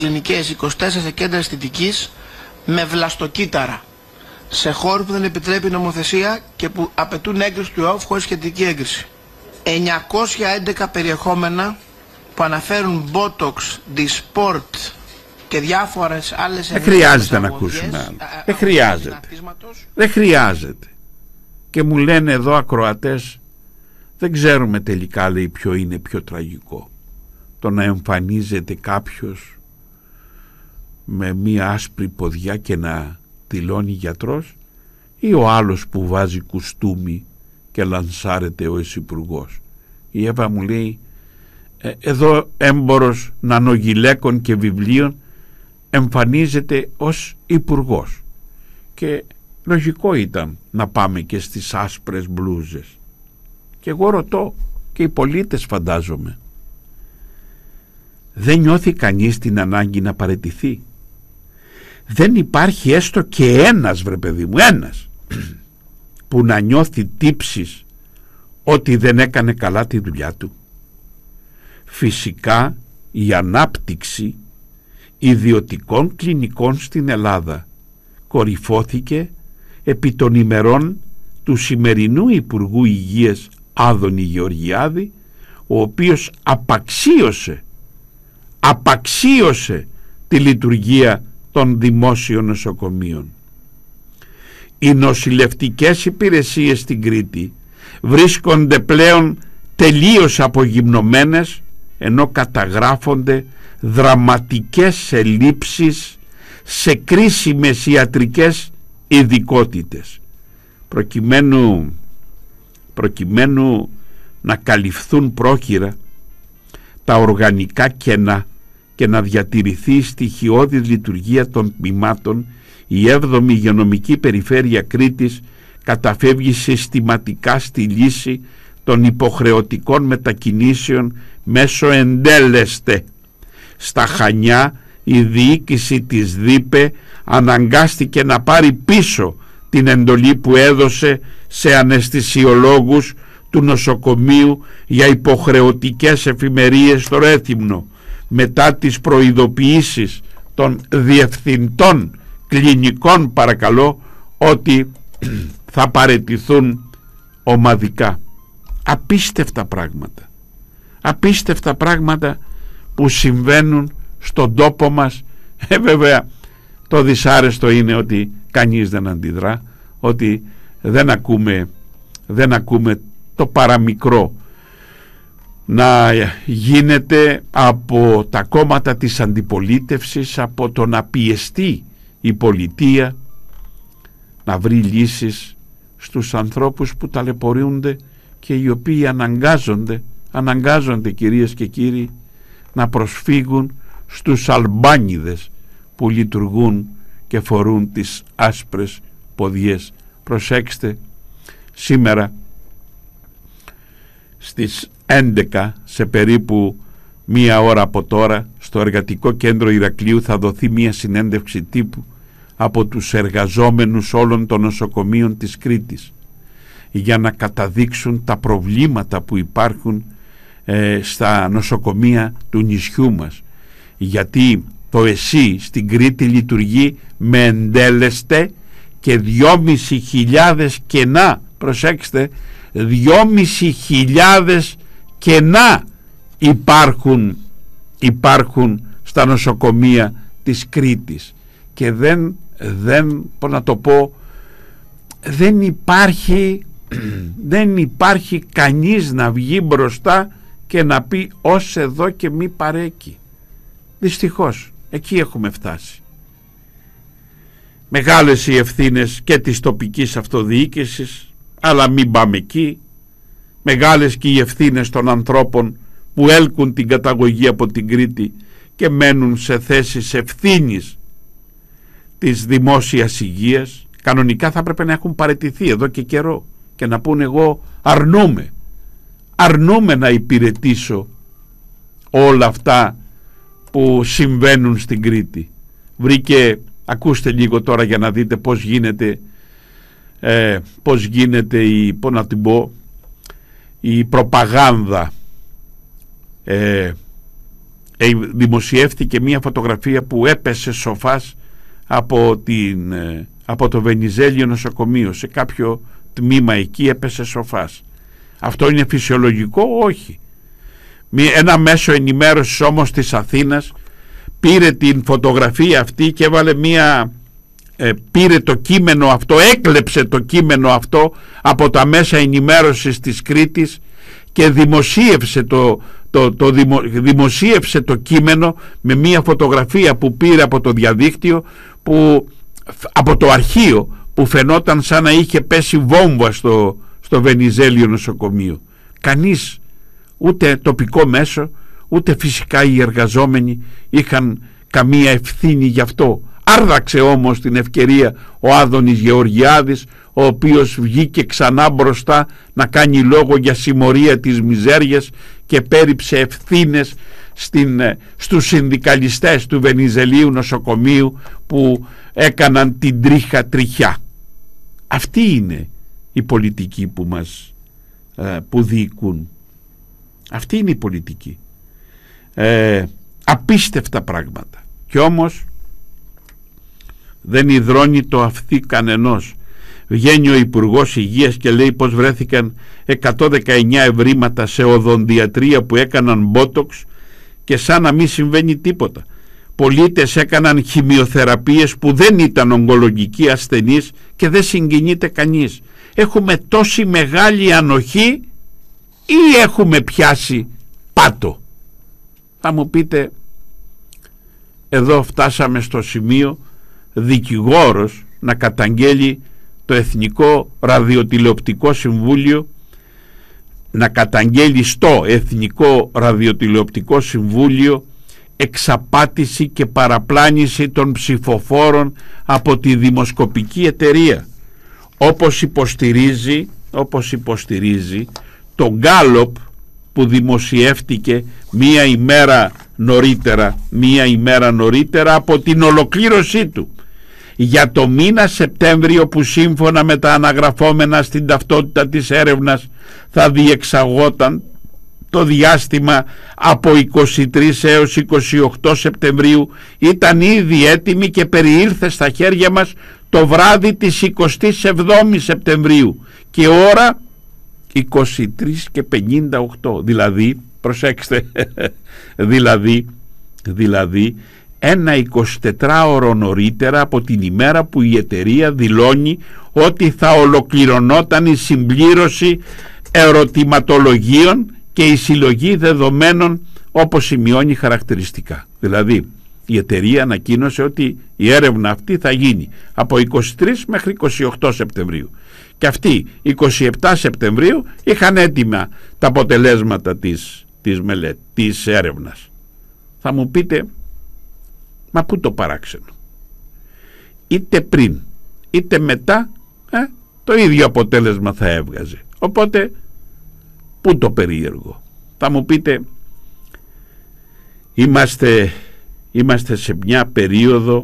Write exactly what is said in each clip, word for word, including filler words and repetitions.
κλινικές είκοσι τέσσερα σε κέντρα αισθητικής με βλαστοκύτταρα σε χώρους που δεν επιτρέπει η νομοθεσία και που απαιτούν έγκριση του ΕΟΦ χωρίς σχετική έγκριση. εννιακόσια έντεκα περιεχόμενα που αναφέρουν Botox, Dysport και διάφορες άλλες. Δεν χρειάζεται να ακούσουμε άλλο. Δεν χρειάζεται. Δεν χρειάζεται. Και μου λένε εδώ ακροατές, δεν ξέρουμε τελικά, λέει, ποιο είναι πιο τραγικό. Το να εμφανίζεται κάποιος με μία άσπρη ποδιά και να δηλώνει γιατρός, ή ο άλλος που βάζει κουστούμι και λανσάρεται ως υπουργός. Η Εύα μου λέει, ε, εδώ έμπορος νανογυλαίκων και βιβλίων εμφανίζεται ως υπουργός, και λογικό ήταν να πάμε και στις άσπρες μπλούζες. Και εγώ ρωτώ, και οι πολίτες φαντάζομαι, δεν νιώθει κανείς την ανάγκη να παραιτηθεί? Δεν υπάρχει έστω και ένας, βρε παιδί μου, ένας που να νιώθει τύψεις ότι δεν έκανε καλά τη δουλειά του? Φυσικά η ανάπτυξη ιδιωτικών κλινικών στην Ελλάδα κορυφώθηκε επί των ημερών του σημερινού Υπουργού Υγείας Άδωνη Γεωργιάδη, ο οποίος απαξίωσε απαξίωσε τη λειτουργία των δημόσιων νοσοκομείων. Οι νοσηλευτικές υπηρεσίες στην Κρήτη βρίσκονται πλέον τελείως απογυμνωμένες, ενώ καταγράφονται δραματικές ελλείψεις σε κρίσιμες ιατρικές ειδικότητες. Προκειμένου, προκειμένου να καλυφθούν πρόχειρα τα οργανικά κενά και να διατηρηθεί η στοιχειώδης λειτουργία των τμήματων, η έβδομη υγειονομική περιφέρεια Κρήτης καταφεύγει συστηματικά στη λύση των υποχρεωτικών μετακινήσεων μέσω εντέλεστε. Στα Χανιά η διοίκηση της ΔΥΠΕ αναγκάστηκε να πάρει πίσω την εντολή που έδωσε σε αναισθησιολόγους του νοσοκομείου για υποχρεωτικές εφημερίες στο Ρέθυμνο, μετά τις προειδοποιήσεις των διευθυντών κλινικών, παρακαλώ, ότι θα παραιτηθούν ομαδικά. Απίστευτα πράγματα. Απίστευτα πράγματα που συμβαίνουν στον τόπο μας. Ε, βέβαια, το δυσάρεστο είναι ότι κανείς δεν αντιδρά, ότι δεν ακούμε, δεν ακούμε το παραμικρό να γίνεται από τα κόμματα της αντιπολίτευσης, από το να πιεστεί η πολιτεία να βρει λύσεις στους ανθρώπους που ταλαιπωρούνται και οι οποίοι αναγκάζονται, αναγκάζονται κυρίες και κύριοι, να προσφύγουν στους αλμπάνιδες που λειτουργούν και φορούν τις άσπρες ποδιές. Προσέξτε, σήμερα στις έντεκα, σε περίπου μία ώρα από τώρα, στο Εργατικό Κέντρο Ηρακλείου θα δοθεί μία συνέντευξη τύπου από τους εργαζόμενους όλων των νοσοκομείων της Κρήτης, για να καταδείξουν τα προβλήματα που υπάρχουν ε, στα νοσοκομεία του νησιού μας, γιατί το ΕΣΥ στην Κρήτη λειτουργεί με εντέλεστε και δυόμισι χιλιάδες κενά. Προσέξτε, δυόμισι χιλιάδες κενά υπάρχουν, υπάρχουν στα νοσοκομεία της Κρήτης, και δεν, δεν πώς να το πω, δεν υπάρχει δεν υπάρχει κανείς να βγει μπροστά και να πει ως εδώ και μη παρέκει. Δυστυχώς εκεί έχουμε φτάσει. Μεγάλες οι ευθύνες και της τοπικής αυτοδιοίκησης, αλλά μην πάμε εκεί. Μεγάλες και οι ευθύνες των ανθρώπων που έλκουν την καταγωγή από την Κρήτη και μένουν σε θέσεις ευθύνης της δημόσιας υγείας. Κανονικά θα έπρεπε να έχουν παραιτηθεί εδώ και καιρό και να πούνε, εγώ αρνούμαι αρνούμαι να υπηρετήσω όλα αυτά που συμβαίνουν στην Κρήτη. Βρήκε, ακούστε λίγο τώρα για να δείτε πώς γίνεται ε, πώς γίνεται η, πώς να την πω, η προπαγάνδα ε, ε, δημοσιεύτηκε μια φωτογραφία που έπεσε σοφάς από, την, ε, από το Βενιζέλιο νοσοκομείο, σε κάποιο τμήμα εκεί έπεσε σοφάς. Αυτό είναι φυσιολογικό? Όχι. Ένα μέσο ενημέρωσης όμως της Αθήνας πήρε την φωτογραφία αυτή και έβαλε μια ε, πήρε το κείμενο αυτό, έκλεψε το κείμενο αυτό από τα μέσα ενημέρωσης της Κρήτης και δημοσίευσε το, το, το δημο, δημοσίευσε το κείμενο με μια φωτογραφία που πήρε από το διαδίκτυο, που, από το αρχείο, που φαινόταν σαν να είχε πέσει βόμβα στο, στο Βενιζέλιο νοσοκομείο. Κανείς, ούτε τοπικό μέσο, ούτε φυσικά οι εργαζόμενοι είχαν καμία ευθύνη γι' αυτό. Άρδαξε όμως την ευκαιρία ο Άδωνης Γεωργιάδης, ο οποίος βγήκε ξανά μπροστά να κάνει λόγο για συμμορία της μιζέριας και πέριψε ευθύνες στην, στους συνδικαλιστές του Βενιζελίου νοσοκομείου που έκαναν την τρίχα τριχιά. Αυτή είναι η πολιτική που μας που διοικούν. Αυτή είναι η πολιτική. Ε, απίστευτα πράγματα. Και όμως δεν υδρώνει το αυθύ κανενός. Βγαίνει ο Υπουργός Υγείας και λέει πως βρέθηκαν εκατόν δεκαεννιά ευρήματα σε οδοντιατρία που έκαναν μπότοξ και σαν να μην συμβαίνει τίποτα. Πολίτες έκαναν χημειοθεραπείες που δεν ήταν ογκολογικοί ασθενείς και δεν συγκινείται κανείς. Έχουμε τόση μεγάλη ανοχή ή έχουμε πιάσει πάτο? Θα μου πείτε, εδώ φτάσαμε στο σημείο δικηγόρος να καταγγέλει το Εθνικό Ραδιοτηλεοπτικό Συμβούλιο, να καταγγέλει στο Εθνικό Ραδιοτηλεοπτικό Συμβούλιο εξαπάτηση και παραπλάνηση των ψηφοφόρων από τη δημοσκοπική εταιρεία, όπως υποστηρίζει, όπως υποστηρίζει το Γκάλοπ που δημοσιεύτηκε μία ημέρα νωρίτερα, μία ημέρα νωρίτερα από την ολοκλήρωσή του, για το μήνα Σεπτέμβριο, που σύμφωνα με τα αναγραφόμενα στην ταυτότητα της έρευνας θα διεξαγόταν το διάστημα από είκοσι τρεις έως είκοσι οκτώ Σεπτεμβρίου, ήταν ήδη έτοιμη και περιήλθε στα χέρια μας το βράδυ της εικοστής εβδόμης Σεπτεμβρίου και ώρα είκοσι τρεις και πενήντα οκτώ, δηλαδή, προσέξτε, δηλαδή, δηλαδή ένα εικοσιτετράωρο νωρίτερα από την ημέρα που η εταιρεία δηλώνει ότι θα ολοκληρωνόταν η συμπλήρωση ερωτηματολογίων και η συλλογή δεδομένων όπως σημειώνει χαρακτηριστικά. Δηλαδή η εταιρεία ανακοίνωσε ότι η έρευνα αυτή θα γίνει από είκοσι τρεις μέχρι είκοσι οκτώ Σεπτεμβρίου και αυτοί είκοσι επτά Σεπτεμβρίου είχαν έτοιμα τα αποτελέσματα της, της, μελέτης, της έρευνας. Θα μου πείτε, μα πού το παράξενο? Είτε πριν είτε μετά ε, το ίδιο αποτέλεσμα θα έβγαζε. Οπότε πού το περίεργο? Θα μου πείτε, είμαστε, είμαστε σε μια περίοδο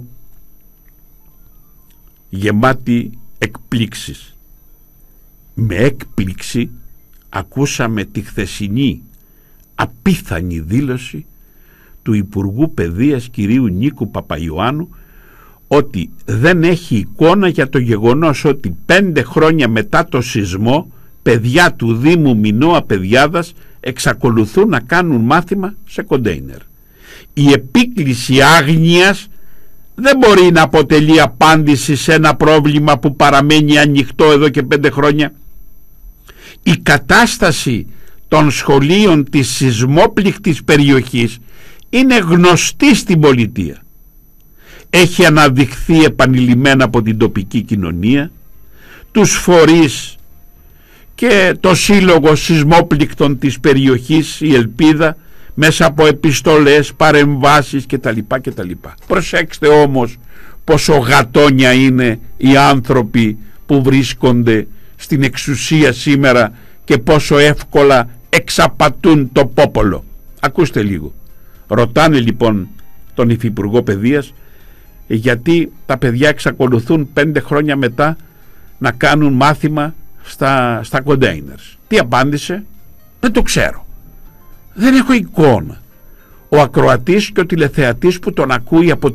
γεμάτη εκπλήξεις. Με έκπληξη ακούσαμε τη χθεσινή απίθανη δήλωση του Υπουργού Παιδείας κυρίου Νίκου Παπαϊωάννου ότι δεν έχει εικόνα για το γεγονός ότι πέντε χρόνια μετά το σεισμό παιδιά του Δήμου Μινώα Παιδιάδας εξακολουθούν να κάνουν μάθημα σε κοντέινερ. Η επίκληση άγνοιας δεν μπορεί να αποτελεί απάντηση σε ένα πρόβλημα που παραμένει ανοιχτό εδώ και πέντε χρόνια. Η κατάσταση των σχολείων της σεισμόπληκτης περιοχής είναι γνωστή στην πολιτεία. Έχει αναδειχθεί επανειλημμένα από την τοπική κοινωνία, τους φορείς και το Σύλλογο Σεισμόπληκτων της περιοχής, η Ελπίδα, μέσα από επιστολές, παρεμβάσεις κτλ. κτλ. Προσέξτε όμως πόσο γατόνια είναι οι άνθρωποι που βρίσκονται στην εξουσία σήμερα και πόσο εύκολα εξαπατούν το πόπολο. Ακούστε λίγο. Ρωτάνε λοιπόν τον Υφυπουργό Παιδείας γιατί τα παιδιά εξακολουθούν πέντε χρόνια μετά να κάνουν μάθημα στα, στα containers. Τι απάντησε? Δεν το ξέρω. Δεν έχω εικόνα. ο ακροατής και ο τηλεθεατής που τον ακούει από